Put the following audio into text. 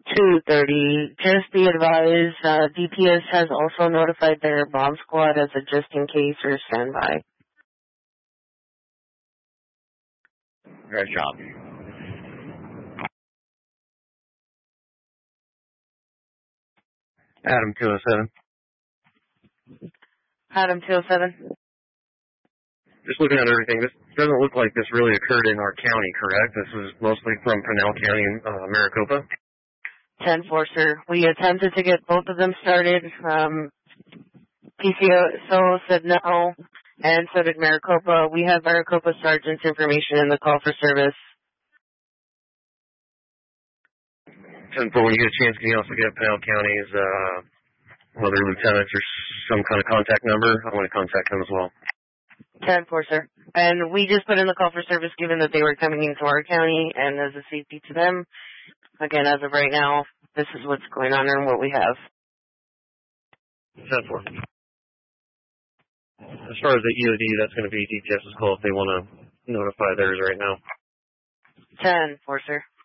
2:30. Just be advised, DPS has also notified their bomb squad as a just in case or standby. Great job. Adam 207. Adam 207. Just looking at everything, this doesn't look like this really occurred in our county, correct? This was mostly from Pinal County and Maricopa? 10-4, sir. We attempted to get both of them started. PCO said no, and so did Maricopa. We have Maricopa Sergeant's information in the call for service. 10-4, when you get a chance, can you also get Pinal County's other lieutenants or some kind of contact number? I want to contact them as well. 10-4, sir. And we just put in the call for service given that they were coming into our county and as a safety to them. Again, as of right now, this is what's going on and what we have. 10-4. As far as the EOD, that's going to be DPS's call if they want to notify theirs right now. 10-4, sir.